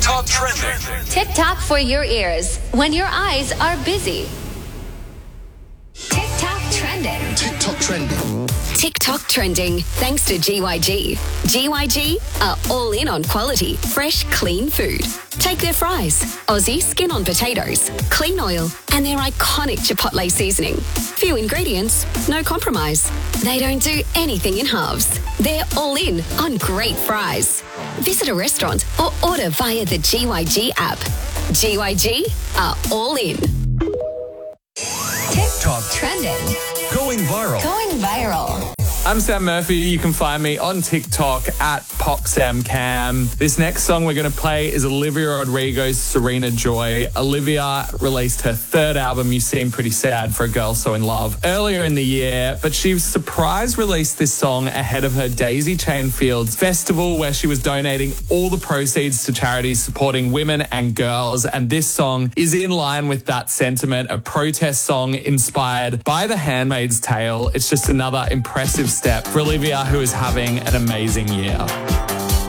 TikTok trending. TikTok for your ears when your eyes are busy. TikTok trending. TikTok trending. TikTok trending thanks to GYG. GYG are all in on quality, fresh, clean food. Take their fries, Aussie skin on potatoes, clean oil, and their iconic Chipotle seasoning. Few ingredients, no compromise. They don't do anything in halves. They're all in on great fries. Visit a restaurant or order via the GYG app. GYG are all in. TikTok trending. Going viral. Going viral. I'm Sam Murphy. You can find me on TikTok at PopSamCam. This next song we're going to play is Olivia Rodrigo's Serena Joy. Olivia released her third album, You Seem Pretty Sad for a Girl So in Love, earlier in the year, but she surprise released this song ahead of her Daisy Chain Fields festival, where she was donating all the proceeds to charities supporting women and girls. And this song is in line with that sentiment, a protest song inspired by The Handmaid's Tale. It's just another impressive step for Olivia, who is having an amazing year.